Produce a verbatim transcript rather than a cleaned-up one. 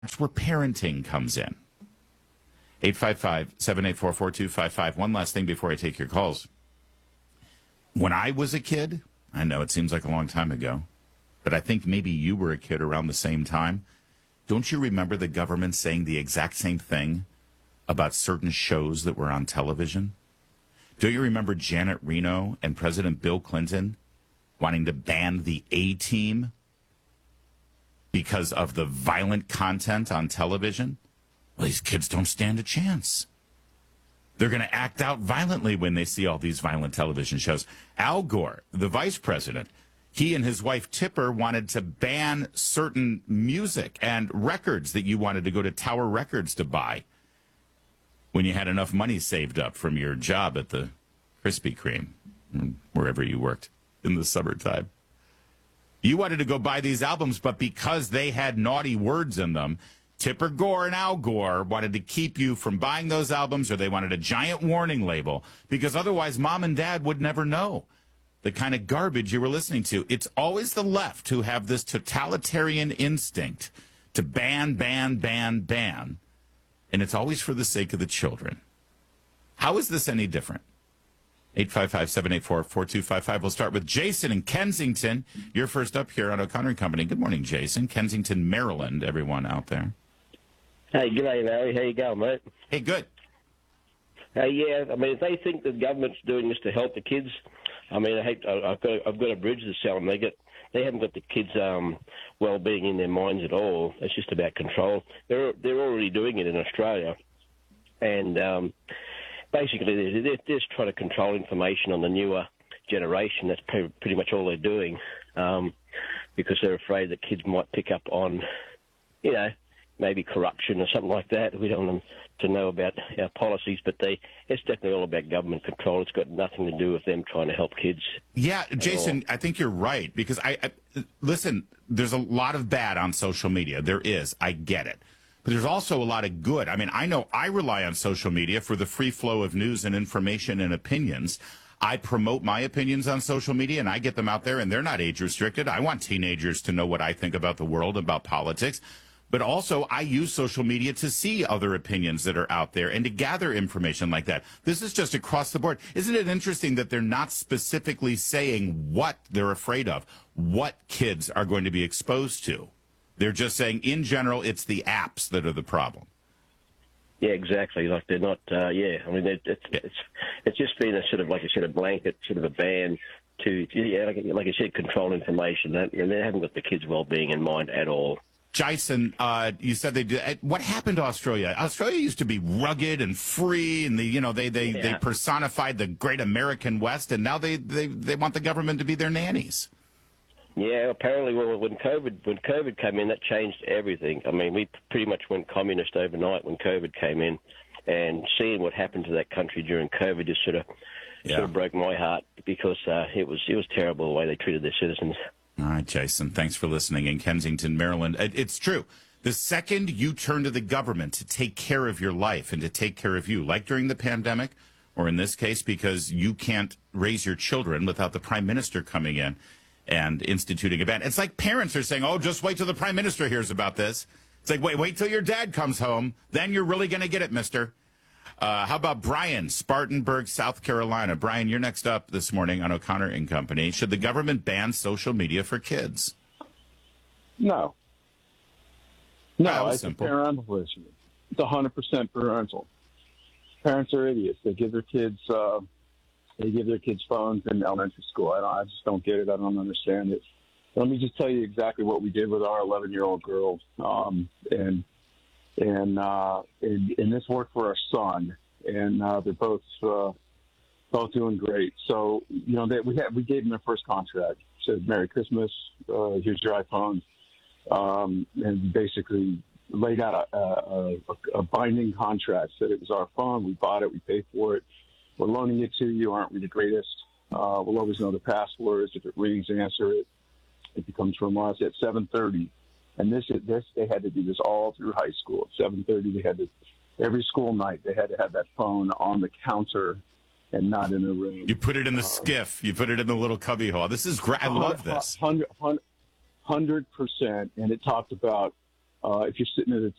That's where parenting comes in. eight five five, seven eight four, four two five five. One last thing before I take your calls. When I was a kid, I know it seems like a long time ago, but I think maybe you were a kid around the same time. Don't you remember the government saying the exact same thing about certain shows that were on television? Don't you remember Janet Reno and President Bill Clinton wanting to ban the A-Team because of the violent content on television? Well, these kids don't stand a chance. They're going to act out violently when they see all these violent television shows. Al Gore, the vice president, he and his wife Tipper wanted to ban certain music and records that you wanted to go to Tower Records to buy when you had enough money saved up from your job at the Krispy Kreme, wherever you worked in the summertime. You wanted to go buy these albums, but because they had naughty words in them, Tipper Gore and Al Gore wanted to keep you from buying those albums, or they wanted a giant warning label, because otherwise mom and dad would never know the kind of garbage you were listening to. It's always the left who have this totalitarian instinct to ban, ban, ban, ban, and it's always for the sake of the children. How is this any different? eight five five, seven eight four, four two five five. We'll start with Jason in Kensington. You're first up here on O'Connor and Company. Good morning, Jason. Kensington, Maryland, everyone out there. Hey, g'day, Larry. How you going, mate? Hey, good. Hey, yeah, I mean, if they think the government's doing this to help the kids, I mean, I hate, I- I've got, I've got a bridge to sell them. They get, they haven't got the kids' um, well-being in their minds at all. It's just about control. They're, they're already doing it in Australia, and um, basically, they're, they're just trying to control information on the newer generation. That's pre- pretty much all they're doing, um, because they're afraid that kids might pick up on, you know, maybe corruption or something like that. We don't want them to know about our policies, but they it's definitely all about government control. It's got nothing to do with them trying to help kids. Yeah, Jason, I think you're right, because I, I listen, there's a lot of bad on social media. There is. I get it. But there's also a lot of good. I mean, I know I rely on social media for the free flow of news and information and opinions. I promote my opinions on social media, and I get them out there, and they're not age restricted. I want teenagers to know what I think about the world, about politics. But also, I use social media to see other opinions that are out there and to gather information like that. This is just across the board. Isn't it interesting that they're not specifically saying what they're afraid of, what kids are going to be exposed to? They're just saying, in general, it's the apps that are the problem. Yeah, exactly. Like they're not. Uh, yeah, I mean, it's it's it's just been a sort of, like I said, a blanket sort of a ban to, yeah, like, like I said, control information, and they haven't got the kids' well-being in mind at all. Jason, uh, you said they did. What happened to Australia? Australia used to be rugged and free, and the you know they they, Yeah. they personified the great American West, and now they, they, they want the government to be their nannies. Yeah, apparently, well, when COVID when COVID came in, that changed everything. I mean, we pretty much went communist overnight when COVID came in, and seeing what happened to that country during COVID just sort of Yeah. sort of broke my heart, because uh, it was it was terrible the way they treated their citizens. All right, Jason, thanks for listening in Kensington, Maryland. It- It's true. The second you turn to the government to take care of your life and to take care of you, like during the pandemic, or in this case, because you can't raise your children without the prime minister coming in and instituting a ban. It's like parents are saying, oh, just wait till the prime minister hears about this. It's like, wait, wait till your dad comes home. Then you're really going to get it, mister. Uh, how about Brian, Spartanburg, South Carolina? Brian, you're next up this morning on O'Connor and Company. Should the government ban social media for kids? No. That No, was it's simple. a parental issue. It's one hundred percent parental. Parents are idiots. They give their kids uh, they give their kids phones in elementary school. I, don't, I just don't get it. I don't understand it. Let me just tell you exactly what we did with our eleven-year-old girl. Um, and and, uh, and and this worked for our son. And uh, they're both uh, both doing great. So you know, they, we had we gave them their first contract. Said Merry Christmas. Uh, here's your iPhone. Um, and basically laid out a, a, a, a binding contract. Said it was our phone. We bought it. We paid for it. We're loaning it to you. Aren't we the greatest? Uh, we'll always know the passwords. If it rings, answer it. It becomes from us at seven thirty. And this, this, they had to do this all through high school. At seven thirty, they had to, every school night, they had to have that phone on the counter and not in a room. You put it in the skiff. You put it in the little cubby hole. This is great. I love this. one hundred percent. And it talked about Uh, if you're sitting at a